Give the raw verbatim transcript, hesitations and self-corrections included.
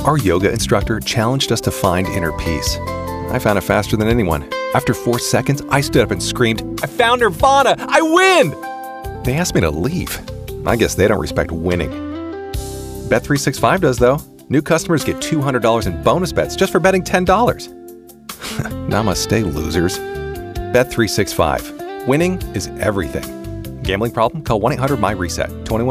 Our yoga instructor challenged us to find inner peace. I found it faster than anyone. After four seconds, I stood up and screamed, "I found Nirvana! I win!" They asked me to leave. I guess they don't respect winning. Bet three sixty-five does, though. New customers get two hundred dollars in bonus bets just for betting ten dollars. Namaste, losers. Bet three sixty-five. Winning is everything. Gambling problem? Call one eight hundred M Y RESET. twenty-one